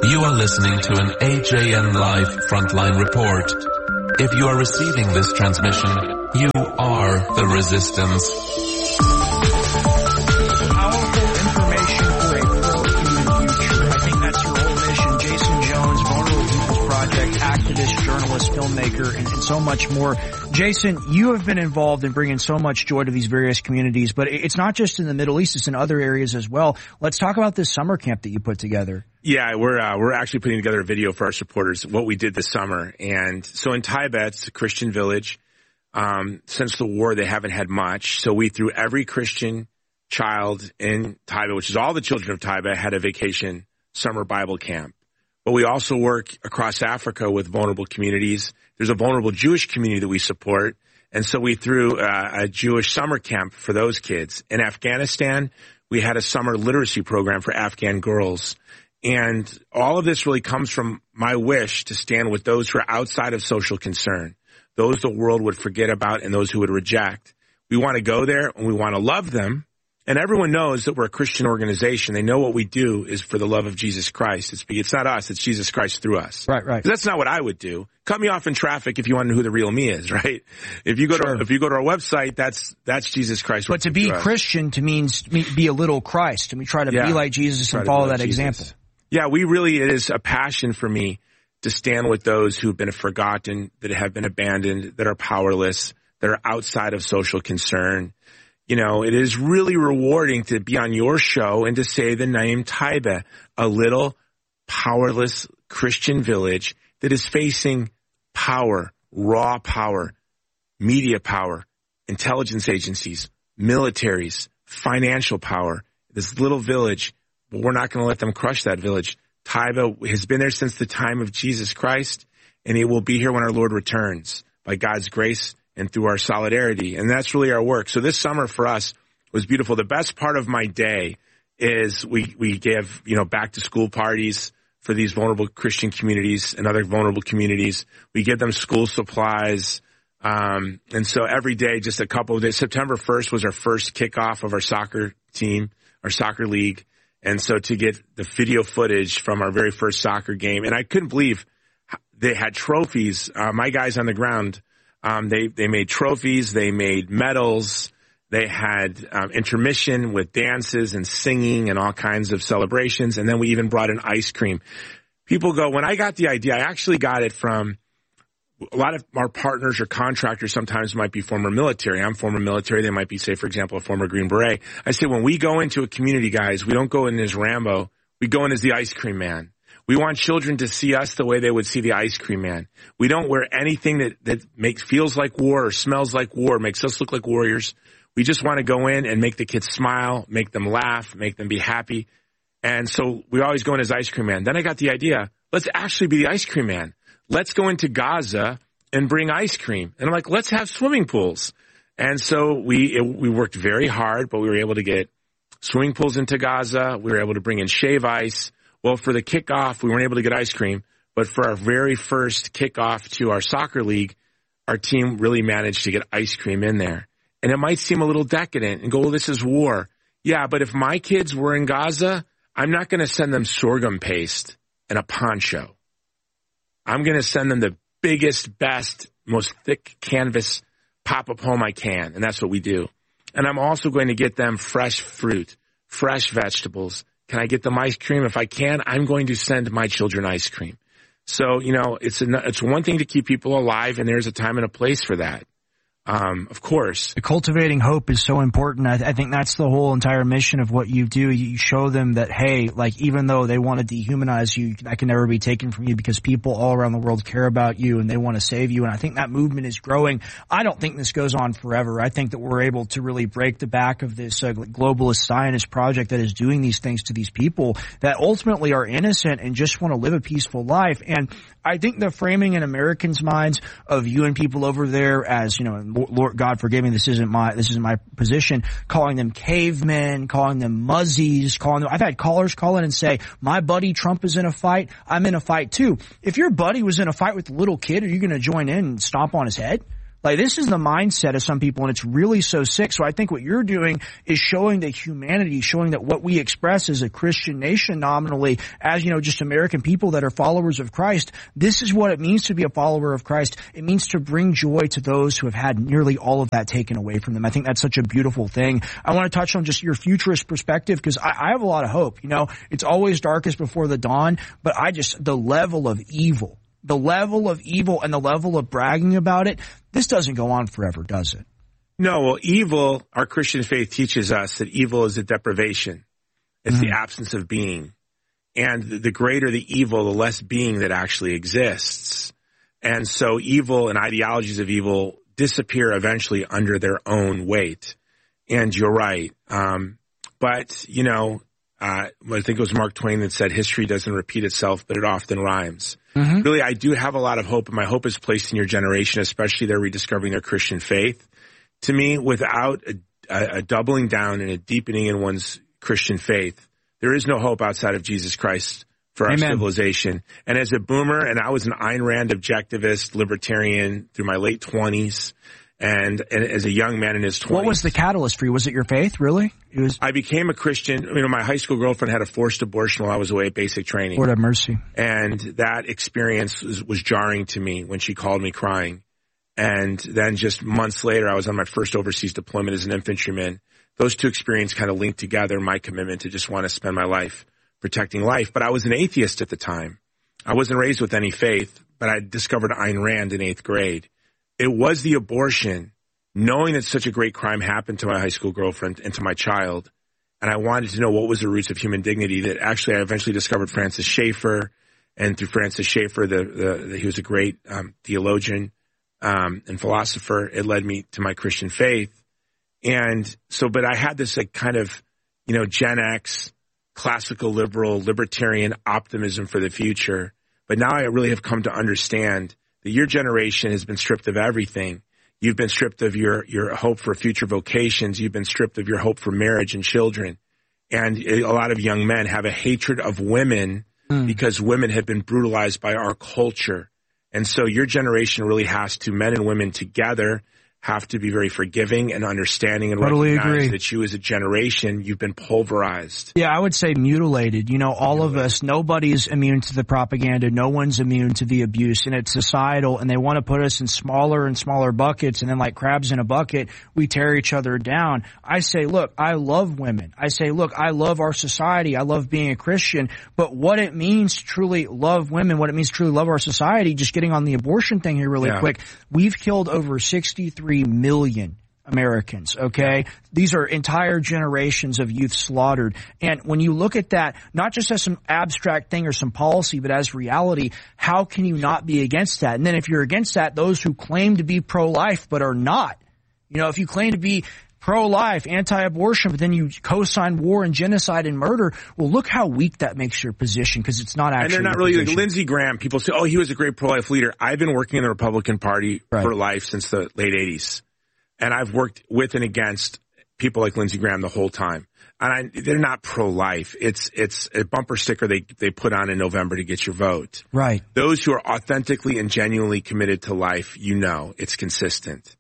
You are listening to an AJN Live Frontline Report. If you are receiving this transmission, you are the resistance. Powerful information for a pro-human future. I think that's your whole mission. Jason Jones, Vulnerable People's Project, activist, journalist, filmmaker, and so much more. Jason, you have been involved in bringing so much joy to these various communities, but it's not just in the Middle East, it's in other areas as well. Let's talk about this summer camp that you put together. Yeah, we're actually putting together a video for our supporters, what we did this summer. And so in Taiba, it's a Christian village. Since the war, they haven't had much. So we threw every Christian child in Taiba, which is all the children of Taiba, had a vacation summer Bible camp. But we also work across Africa with vulnerable communities. There's a vulnerable Jewish community that we support. And so we threw a Jewish summer camp for those kids. In Afghanistan, we had a summer literacy program for Afghan girls. And all of this really comes from my wish to stand with those who are outside of social concern, those the world would forget about and those who would reject. We want to go there and we want to love them. And everyone knows that we're a Christian organization. They know what we do is for the love of Jesus Christ. It's not us, it's Jesus Christ through us. Right. That's not what I would do. Cut me off in traffic if you want to know who the real me is, right? If you go to our website, that's Jesus Christ. But to be Christian to means be a little Christ, and we try to be like Jesus and follow that example. Yeah, it is a passion for me to stand with those who've been forgotten, that have been abandoned, that are powerless, that are outside of social concern. You know, it is really rewarding to be on your show and to say the name Taiba, a little powerless Christian village that is facing power, raw power, media power, intelligence agencies, militaries, financial power. This little village, but we're not going to let them crush that village. Taiba has been there since the time of Jesus Christ, and it will be here when our Lord returns by God's grace and through our solidarity. And that's really our work. So this summer for us was beautiful. The best part of my day is we give, back to school parties for these vulnerable Christian communities and other vulnerable communities. We give them school supplies. And so every day, just a couple of days, September 1st was our first kickoff of our soccer team, our soccer league. And so to get the video footage from our very first soccer game, and I couldn't believe they had trophies. My guys on the ground, they made trophies, they made medals, they had intermission with dances and singing and all kinds of celebrations, and then we even brought in ice cream. People go, when I got the idea, I actually got it from a lot of our partners or contractors sometimes might be former military. I'm former military. They might be, say, for example, a former Green Beret. I say, when we go into a community, guys, we don't go in as Rambo. We go in as the ice cream man. We want children to see us the way they would see the ice cream man. We don't wear anything that feels like war or smells like war, makes us look like warriors. We just want to go in and make the kids smile, make them laugh, make them be happy. And so we always go in as ice cream man. Then I got the idea, let's actually be the ice cream man. Let's go into Gaza and bring ice cream. And I'm like, let's have swimming pools. And so we worked very hard, but we were able to get swimming pools into Gaza. We were able to bring in shave ice. Well, for the kickoff, we weren't able to get ice cream. But for our very first kickoff to our soccer league, our team really managed to get ice cream in there. And it might seem a little decadent and go, well, this is war. Yeah, but if my kids were in Gaza, I'm not going to send them sorghum paste and a poncho. I'm going to send them the biggest, best, most thick canvas pop-up home I can, and that's what we do. And I'm also going to get them fresh fruit, fresh vegetables. Can I get them ice cream? If I can, I'm going to send my children ice cream. So, it's one thing to keep people alive, and there's a time and a place for that. Of course. Cultivating hope is so important. I think that's the whole entire mission of what you do. You show them that, hey, like, even though they want to dehumanize you, that can never be taken from you because people all around the world care about you and they want to save you. And I think that movement is growing. I don't think this goes on forever. I think that we're able to really break the back of this globalist Zionist project that is doing these things to these people that ultimately are innocent and just want to live a peaceful life. And I think the framing in Americans' minds of you and people over there as, Lord God forgive me, this isn't my position, calling them cavemen, calling them muzzies, I've had callers call in and say, my buddy Trump is in a fight, I'm in a fight too. If your buddy was in a fight with a little kid, are you going to join in and stomp on his head? Like, this is the mindset of some people, and it's really so sick. So I think what you're doing is showing that humanity, showing that what we express as a Christian nation nominally, as, just American people that are followers of Christ, this is what it means to be a follower of Christ. It means to bring joy to those who have had nearly all of that taken away from them. I think that's such a beautiful thing. I want to touch on just your futurist perspective, because I have a lot of hope. It's always darkest before the dawn, but the level of evil and the level of bragging about it, this doesn't go on forever, does it? No, well, evil, our Christian faith teaches us that evil is a deprivation. It's the absence of being. And the greater the evil, the less being that actually exists. And so evil and ideologies of evil disappear eventually under their own weight. And you're right. But, I think it was Mark Twain that said history doesn't repeat itself, but it often rhymes. Mm-hmm. Really, I do have a lot of hope, and my hope is placed in your generation, especially they're rediscovering their Christian faith. To me, without a doubling down and a deepening in one's Christian faith, there is no hope outside of Jesus Christ for our civilization. And as a boomer, and I was an Ayn Rand objectivist, libertarian through my late 20s, and as a young man in his 20s. What was the catalyst for you? Was it your faith, really? I became a Christian. My high school girlfriend had a forced abortion while I was away at basic training. Lord have mercy. And that experience was jarring to me when she called me crying. And then just months later, I was on my first overseas deployment as an infantryman. Those two experiences kind of linked together my commitment to just want to spend my life protecting life. But I was an atheist at the time. I wasn't raised with any faith, but I discovered Ayn Rand in 8th grade. It was the abortion, knowing that such a great crime happened to my high school girlfriend and to my child. And I wanted to know what was the roots of human dignity, that actually I eventually discovered Francis Schaeffer. And through Francis Schaeffer, he was a great theologian and philosopher. It led me to my Christian faith. And so, but I had this kind of, Gen X, classical liberal, libertarian optimism for the future. But now I really have come to understand that your generation has been stripped of everything. You've been stripped of your hope for future vocations. You've been stripped of your hope for marriage and children. And a lot of young men have a hatred of women because women have been brutalized by our culture. And so your generation really has to, men and women together, have to be very forgiving and understanding and totally recognize agree. that you as a generation, you've been pulverized. Yeah, I would say mutilated. All of us, nobody's immune to the propaganda. No one's immune to the abuse, and it's societal, and they want to put us in smaller and smaller buckets, and then like crabs in a bucket, we tear each other down. I say, look, I love women. I say, look, I love our society. I love being a Christian, but what it means to truly love women, what it means to truly love our society, just getting on the abortion thing here really quick, we've killed over 63 million Americans, okay? These are entire generations of youth slaughtered. And when you look at that, not just as some abstract thing or some policy, but as reality, how can you not be against that? And then if you're against that, those who claim to be pro-life but are not, if you claim to be pro-life, anti-abortion, but then you co-sign war and genocide and murder, well, look how weak that makes your position, because it's not actually. And they're not really, like Lindsey Graham, people say, he was a great pro-life leader. I've been working in the Republican Party for life since the late 80s. And I've worked with and against people like Lindsey Graham the whole time. And they're not pro-life. It's a bumper sticker they put on in November to get your vote. Right. Those who are authentically and genuinely committed to life, it's consistent.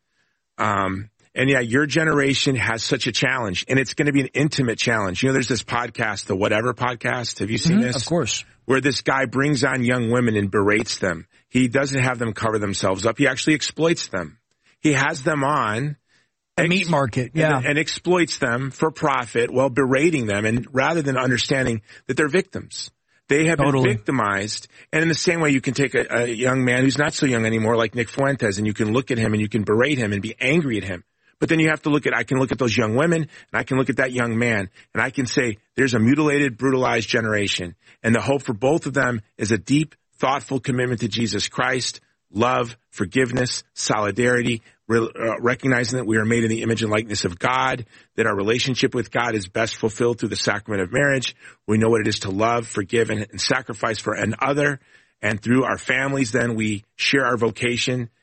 And your generation has such a challenge, and it's going to be an intimate challenge. There's this podcast, the Whatever Podcast. Have you seen this? Of course. Where this guy brings on young women and berates them. He doesn't have them cover themselves up. He actually exploits them. He has them on a meat market, and exploits them for profit while berating them, and rather than understanding that they're victims. They have been victimized. And in the same way, you can take a young man who's not so young anymore, like Nick Fuentes, and you can look at him and you can berate him and be angry at him. But then you have to I can look at those young women, and I can look at that young man, and I can say there's a mutilated, brutalized generation. And the hope for both of them is a deep, thoughtful commitment to Jesus Christ, love, forgiveness, solidarity, recognizing that we are made in the image and likeness of God, that our relationship with God is best fulfilled through the sacrament of marriage. We know what it is to love, forgive, and sacrifice for another. And through our families, then we share our vocation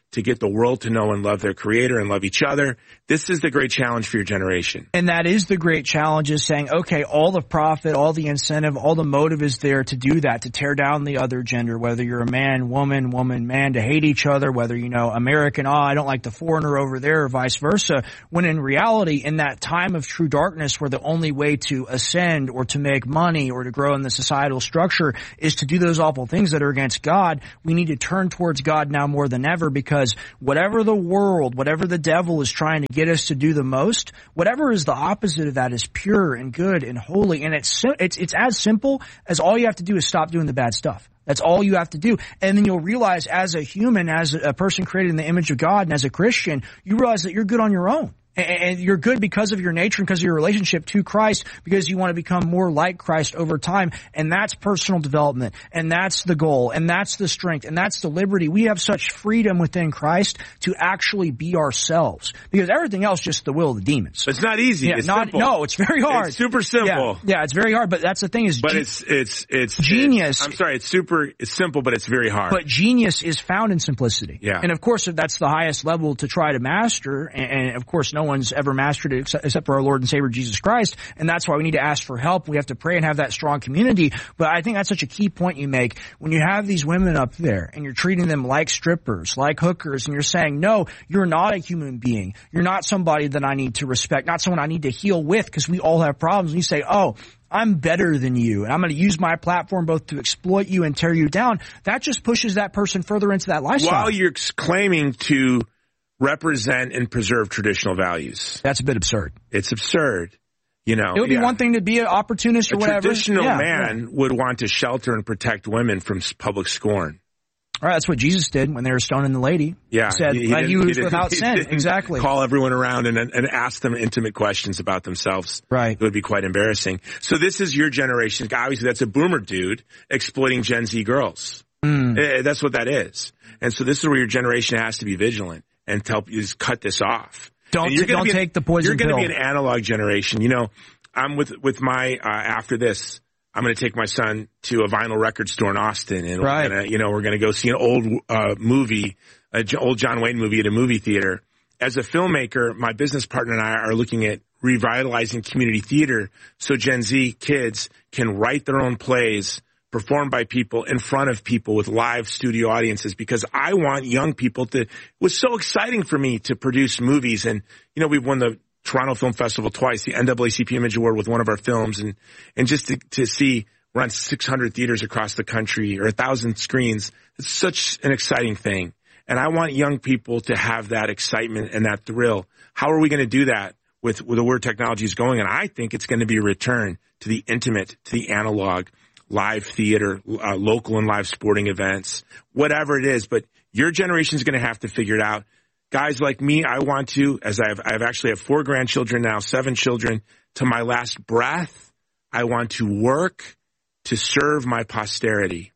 to get the world to know and love their creator and love each other. This is the great challenge for your generation. And that is the great challenge, is saying, okay, all the profit, all the incentive, all the motive is there to do that, to tear down the other gender, whether you're a man, woman, man, to hate each other, whether, American, I don't like the foreigner over there, or vice versa. When in reality, in that time of true darkness, where the only way to ascend or to make money or to grow in the societal structure is to do those awful things that are against God, we need to turn towards God now more than ever, because whatever the world, whatever the devil is trying to get us to do the most, whatever is the opposite of that is pure and good and holy. And it's as simple as all you have to do is stop doing the bad stuff. That's all you have to do. And then you'll realize, as a human, as a person created in the image of God, and as a Christian, you realize that you're good on your own. And you're good because of your nature and because of your relationship to Christ, because you want to become more like Christ over time. And that's personal development. And that's the goal. And that's the strength. And that's the liberty. We have such freedom within Christ to actually be ourselves, because everything else is just the will of the demons. It's not easy. Yeah, it's simple. No, it's very hard. It's super simple. Yeah, it's very hard. But that's the thing is, but it's genius. It's simple, but it's very hard. But genius is found in simplicity. Yeah. And of course, that's the highest level to try to master. And of course, no one's ever mastered it except for our Lord and Savior Jesus Christ. And that's why we need to ask for help. We have to pray and have that strong community. But I think that's such a key point you make. When you have these women up there and you're treating them like strippers, like hookers, and you're saying, no, you're not a human being. You're not somebody that I need to respect, not someone I need to heal with, because we all have problems. And you say, oh, I'm better than you, and I'm going to use my platform both to exploit you and tear you down. That just pushes that person further into that lifestyle. While you're claiming to represent and preserve traditional values. That's a bit absurd. It's absurd. It would be one thing to be an opportunist or whatever. A traditional man would want to shelter and protect women from public scorn. All right, that's what Jesus did when they were stoning the lady. Yeah. He said, he was without sin. Exactly. Call everyone around and ask them intimate questions about themselves. Right. It would be quite embarrassing. So this is your generation. Obviously, that's a boomer dude exploiting Gen Z girls. That's what that is. And so this is where your generation has to be vigilant and to help you just cut this off. Don't take the poison pill. You're going to be an analog generation. I'm with my, after this, I'm going to take my son to a vinyl record store in Austin, and we're going to go see an old movie, old John Wayne movie at a movie theater. As a filmmaker, my business partner and I are looking at revitalizing community theater so Gen Z kids can write their own plays, performed by people in front of people with live studio audiences, because I want young people it was so exciting for me to produce movies. And, we've won the Toronto Film Festival twice, the NAACP Image Award with one of our films. And just to see we're on 600 theaters across the country or 1,000 screens, it's such an exciting thing. And I want young people to have that excitement and that thrill. How are we going to do that with the where technology is going? And I think it's going to be a return to the intimate, to the analog, live theater, local and live sporting events, whatever it is. But your generation is going to have to figure it out. Guys like me, I want to, as I've actually have 4 grandchildren now, 7 children, to my last breath, I want to work to serve my posterity.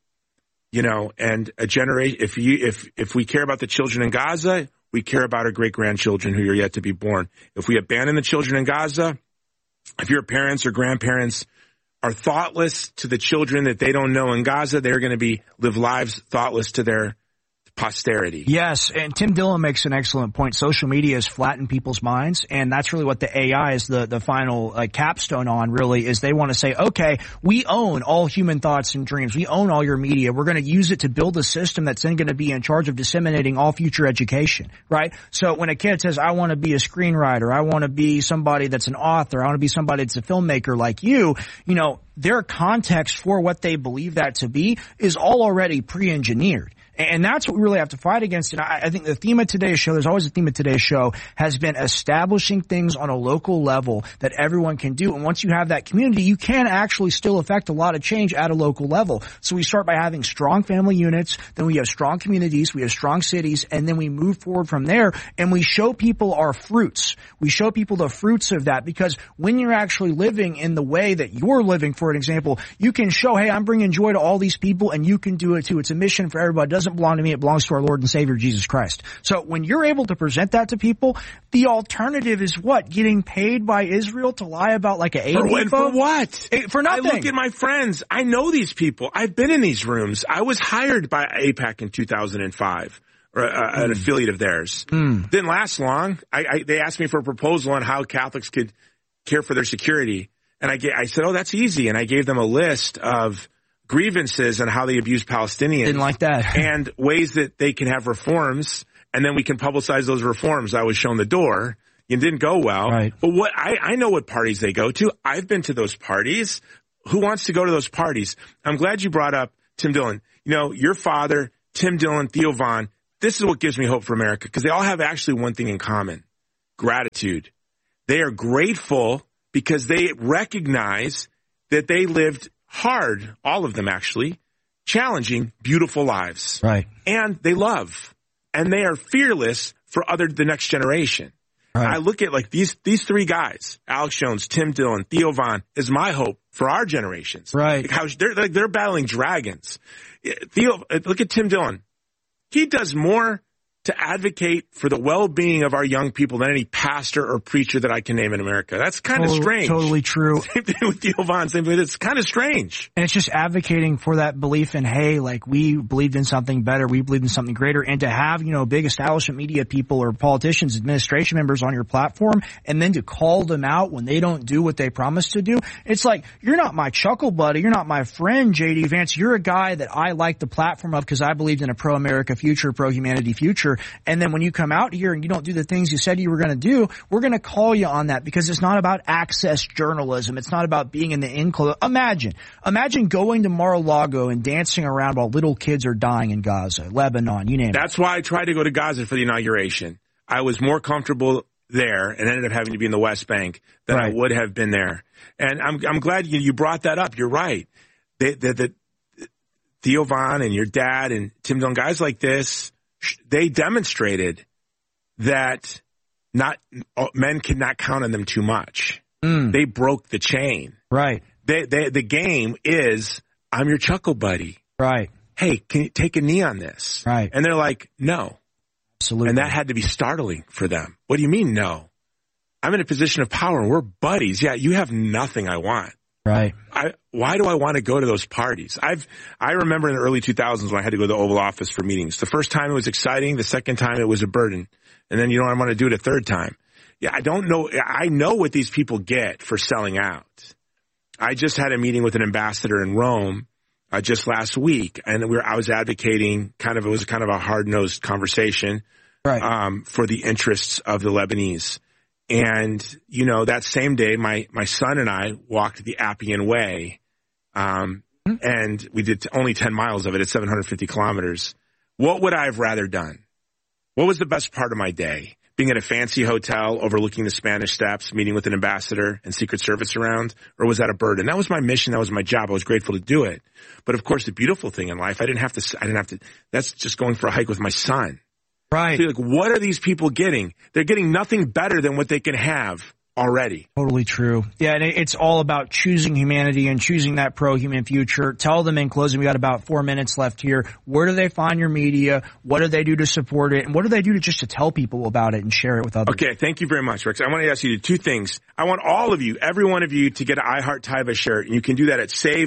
And a generation, if we care about the children in Gaza, we care about our great grandchildren who are yet to be born. If we abandon the children in Gaza, if your parents or grandparents are thoughtless to the children that they don't know in Gaza, they're going to live lives thoughtless to their posterity. Yes, and Tim Dillon makes an excellent point. Social media has flattened people's minds, and that's really what the AI is the final capstone on, really, is they want to say, okay, we own all human thoughts and dreams. We own all your media. We're going to use it to build a system that's then going to be in charge of disseminating all future education, right? So when a kid says, I want to be a screenwriter, I want to be somebody that's an author, I want to be somebody that's a filmmaker like you, their context for what they believe that to be is all already pre-engineered. And that's what we really have to fight against. And I think the theme of today's show, there's always a theme of today's show, has been establishing things on a local level that everyone can do. And once you have that community, you can actually still affect a lot of change at a local level. So we start by having strong family units, then we have strong communities, we have strong cities, and then we move forward from there, and we show people our fruits. We show people the fruits of that, because when you're actually living in the way that you're living, for an example, you can show, hey, I'm bringing joy to all these people, and you can do it too. It's a mission for everybody. It doesn't belong to me. It belongs to our Lord and Savior, Jesus Christ. So when you're able to present that to people, the alternative is what? Getting paid by Israel to lie about like an aid for what? For nothing. I look at my friends. I know these people. I've been in these rooms. I was hired by AIPAC in 2005. or an affiliate of theirs. Didn't last long. They asked me for a proposal on how Catholics could care for their security. And I said, oh, that's easy. And I gave them a list of grievances on how they abuse Palestinians. Didn't like that. And ways that they can have reforms. And then we can publicize those reforms. I was shown the door. It didn't go well. Right. But I know what parties they go to. I've been to those parties. Who wants to go to those parties? I'm glad you brought up Tim Dillon. You know, your father, Tim Dillon, Theo Von, this is what gives me hope for America, because they all have actually one thing in common: gratitude. They are grateful because they recognize that they lived hard, all of them actually, challenging, beautiful lives. Right. And they love. And they are fearless for the next generation. Right. I look at like these three guys, Alex Jones, Tim Dillon, Theo Von, is my hope for our generations. Right. Like how they're battling dragons. Look at Tim Dillon. He does more to advocate for the well-being of our young people than any pastor or preacher that I can name in America. That's kind of strange. Totally true. Same thing with Theo Von. Same thing. It's kind of strange. And it's just advocating for that belief in, hey, like we believed in something better, we believed in something greater, and to have, you know, big establishment media people or politicians, administration members on your platform, and then to call them out when they don't do what they promised to do. It's like, you're not my chuckle buddy, you're not my friend, J.D. Vance. You're a guy that I like the platform of because I believed in a pro-America future, pro-humanity future. And then when you come out here and you don't do the things you said you were going to do, we're going to call you on that, because it's not about access journalism. It's not about being in the enclosure. Imagine going to Mar-a-Lago and dancing around while little kids are dying in Gaza, Lebanon, you name it. That's why I tried to go to Gaza for the inauguration. I was more comfortable there and ended up having to be in the West Bank than I would have been there. And I'm glad you brought that up. You're right. Theo Von and your dad and Tim Dillon, guys like this, they demonstrated that men cannot count on them too much. They broke the chain. Right. The game is, I'm your chuckle buddy. Right. Hey, can you take a knee on this? Right. And they're like, no. Absolutely. And that had to be startling for them. What do you mean, no? I'm in a position of power and we're buddies. Yeah, you have nothing I want. Right. Why do I want to go to those parties? I remember in the early 2000s when I had to go to the Oval Office for meetings. The first time it was exciting. The second time it was a burden. And then, I want to do it a third time. Yeah, I don't know. I know what these people get for selling out. I just had a meeting with an ambassador in Rome just last week, and I was advocating it was kind of a hard-nosed conversation, right, for the interests of the Lebanese. And, that same day, my son and I walked the Appian Way, and we did only 10 miles of it at 750 kilometers. What would I have rather done? What was the best part of my day? Being at a fancy hotel overlooking the Spanish Steps, meeting with an ambassador and Secret Service around, or was that a burden? That was my mission. That was my job. I was grateful to do it. But of course, the beautiful thing in life, I didn't have to, that's just going for a hike with my son. Right. So what are these people getting? They're getting nothing better than what they can have already. Totally true. Yeah, and it's all about choosing humanity and choosing that pro-human future. Tell them in closing, we got about 4 minutes left here. Where do they find your media? What do they do to support it? And what do they do to tell people about it and share it with others? Okay, thank you very much, Rex. I want to ask you two things. I want all of you, every one of you, to get an I Heart Taiba shirt. And you can do that at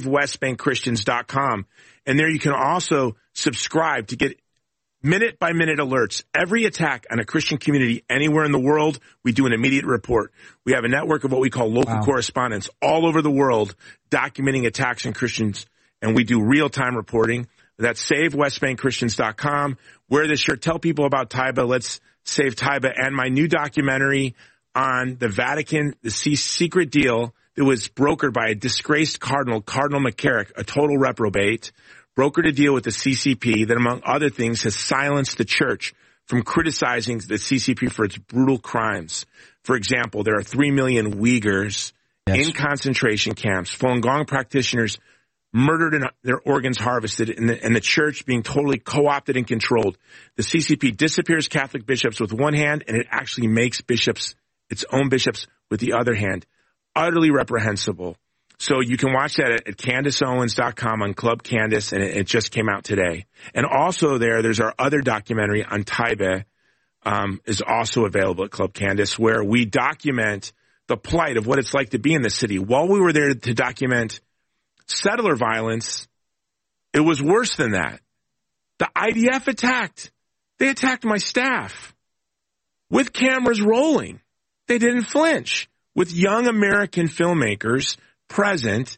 SaveWestBankChristians.com. And there you can also subscribe to get minute-by-minute alerts. Every attack on a Christian community anywhere in the world, we do an immediate report. We have a network of what we call local correspondents all over the world documenting attacks on Christians, and we do real-time reporting. That's SaveWestBankChristians.com. Wear this shirt. Tell people about Taiba. Let's save Taiba. And my new documentary on the Vatican, the secret deal that was brokered by a disgraced cardinal, Cardinal McCarrick, a total reprobate, brokered a deal with the CCP that, among other things, has silenced the church from criticizing the CCP for its brutal crimes. For example, there are 3 million Uyghurs in concentration camps, Falun Gong practitioners murdered and their organs harvested, and the church being totally co-opted and controlled. The CCP disappears Catholic bishops with one hand, and it actually makes its own bishops with the other hand. Utterly reprehensible. So you can watch that at CandaceOwens.com on Club Candace, and it just came out today. And also there's our other documentary on Taiba, is also available at Club Candace, where we document the plight of what it's like to be in the city. While we were there to document settler violence, it was worse than that. The IDF attacked. They attacked my staff with cameras rolling. They didn't flinch. With young American filmmakers present,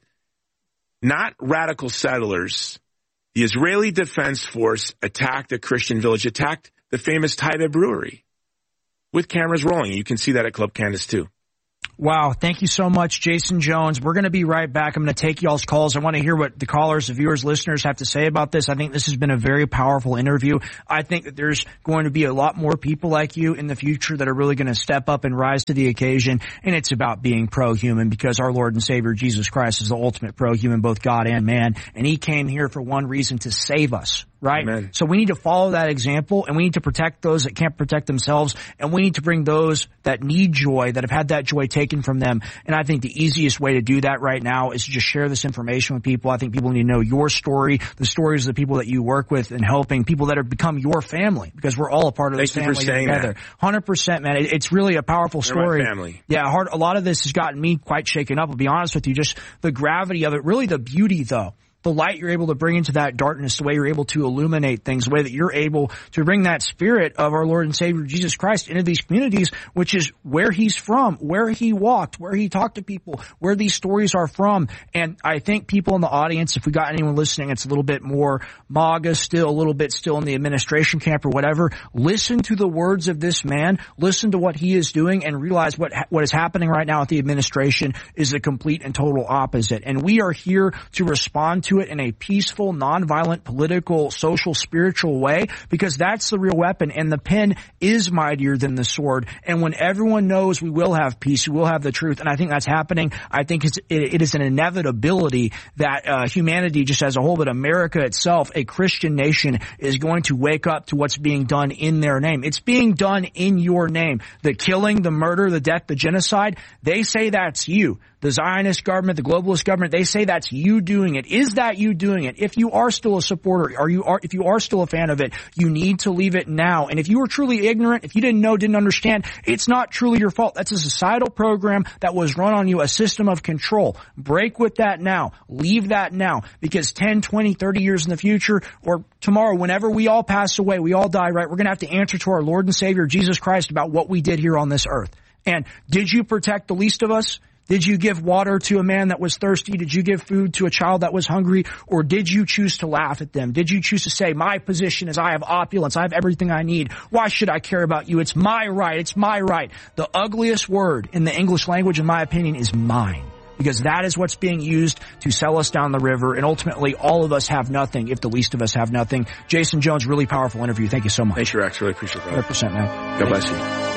not radical settlers, the Israeli Defense Force attacked a Christian village, attacked the famous Taiba Brewery with cameras rolling. You can see that at Club Candace too. Wow. Thank you so much, Jason Jones. We're going to be right back. I'm going to take y'all's calls. I want to hear what the callers, the viewers, listeners have to say about this. I think this has been a very powerful interview. I think that there's going to be a lot more people like you in the future that are really going to step up and rise to the occasion. And it's about being pro-human, because our Lord and Savior Jesus Christ is the ultimate pro-human, both God and man. And he came here for one reason: to save us. Right? Amen. So we need to follow that example, and we need to protect those that can't protect themselves, and we need to bring those that need joy, that have had that joy taken from them. And I think the easiest way to do that right now is to just share this information with people. I think people need to know your story, the stories of the people that you work with, and helping people that have become your family, because we're all a part of this family together. 100%, man. It's really a powerful story. My family. Yeah, a lot of this has gotten me quite shaken up, I'll be honest with you. Just the gravity of it, really the beauty, though. The light you're able to bring into that darkness, the way you're able to illuminate things, the way that you're able to bring that spirit of our Lord and Savior Jesus Christ into these communities, which is where he's from, where he walked, where he talked to people, where these stories are from. And I think people in the audience, if we got anyone listening, it's a little bit more MAGA still, a little bit still in the administration camp or whatever. Listen to the words of this man, listen to what he is doing, and realize what is happening right now at the administration is the complete and total opposite. And we are here to respond to it in a peaceful, nonviolent, political, social, spiritual way, because that's the real weapon. And the pen is mightier than the sword. And when everyone knows, we will have peace, we will have the truth. And I think that's happening. I think it is an inevitability that humanity just as a whole, but America itself, a Christian nation, is going to wake up to what's being done in their name. It's being done in your name. The killing, the murder, the death, the genocide, they say that's you. The Zionist government, the globalist government, they say that's you doing it. Is that you doing it? If you are still a supporter, if you are still a fan of it, you need to leave it now. And if you were truly ignorant, if you didn't know, didn't understand, it's not truly your fault. That's a societal program that was run on you, a system of control. Break with that now. Leave that now. Because 10, 20, 30 years in the future, or tomorrow, whenever we all pass away, we all die, right? We're going to have to answer to our Lord and Savior Jesus Christ about what we did here on this earth. And did you protect the least of us? Did you give water to a man that was thirsty? Did you give food to a child that was hungry? Or did you choose to laugh at them? Did you choose to say, my position is I have opulence, I have everything I need. Why should I care about you? It's my right. It's my right. The ugliest word in the English language, in my opinion, is mine. Because that is what's being used to sell us down the river. And ultimately, all of us have nothing if the least of us have nothing. Jason Jones, really powerful interview. Thank you so much. Thanks, Rex. Really appreciate that. 100%, man. God bless you.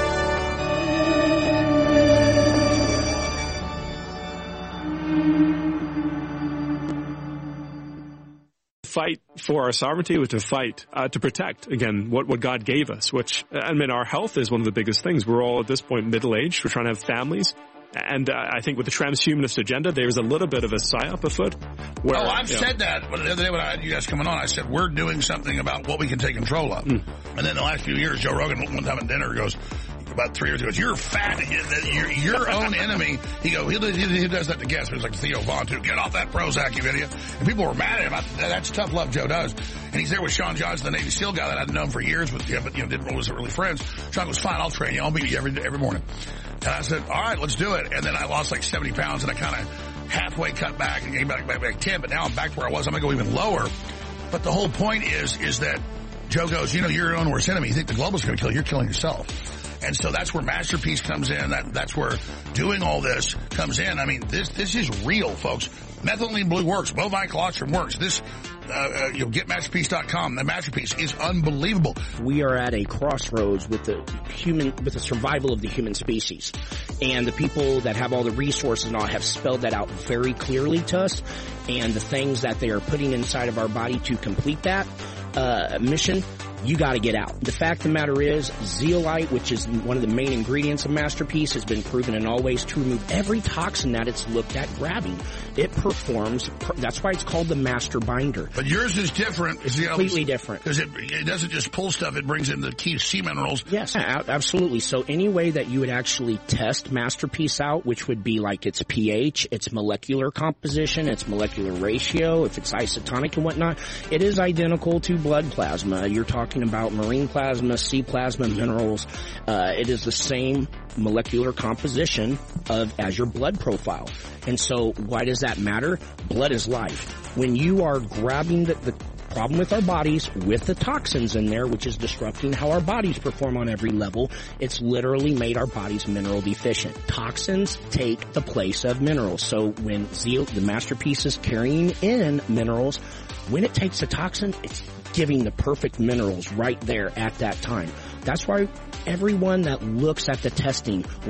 Fight for our sovereignty, was to fight to protect, again, what God gave us, which, I mean, our health is one of the biggest things. We're all at this point middle-aged. We're trying to have families. And I think with the transhumanist agenda, there's a little bit of a psyop afoot. Where, I've said that. But the other day when I had you guys coming on, I said, we're doing something about what we can take control of. And then the last few years, Joe Rogan, one time at dinner, goes, about 3 years ago, you're fat, you're your own enemy. He does that to guests. It was like Theo Vaughn, too. Get off that Prozac, you idiot. And people were mad at him. That's tough love Joe does. And he's there with Sean Johnson, the Navy SEAL guy that I'd known for years, but wasn't really friends. Sean goes, fine, I'll train you. I'll meet you every morning. And I said, all right, let's do it. And then I lost like 70 pounds, and I kind of halfway cut back and came back 10, but now I'm back to where I was. I'm going to go even lower. But the whole point is that Joe goes, you're your own worst enemy. You think the globalists are going to kill you. You're killing yourself. And so that's where Masterpiece comes in. That's where doing all this comes in. I mean, this is real, folks. Methylene blue works. Bovine colostrum works. This, get Masterpiece.com. The Masterpiece is unbelievable. We are at a crossroads with the survival of the human species. And the people that have all the resources and all have spelled that out very clearly to us. And the things that they are putting inside of our body to complete that mission, you got to get out. The fact of the matter is, zeolite, which is one of the main ingredients of Masterpiece, has been proven in all ways to remove every toxin that it's looked at grabbing. It performs, that's why it's called the Master Binder. But yours is different. It's completely different. Because it doesn't just pull stuff, it brings in the key sea minerals. Yes, absolutely. So any way that you would actually test Masterpiece out, which would be like its pH, its molecular composition, its molecular ratio, if it's isotonic and whatnot, it is identical to blood plasma. You're talking talking about marine plasma, sea plasma, minerals, it is the same molecular composition as your blood profile. And so why does that matter? Blood is life. When you are grabbing the problem with our bodies with the toxins in there, which is disrupting how our bodies perform on every level, it's literally made our bodies mineral deficient. Toxins take the place of minerals. So when Zeal, the masterpiece, is carrying in minerals, when it takes a toxin, it's giving the perfect minerals right there at that time. That's why everyone that looks at the testing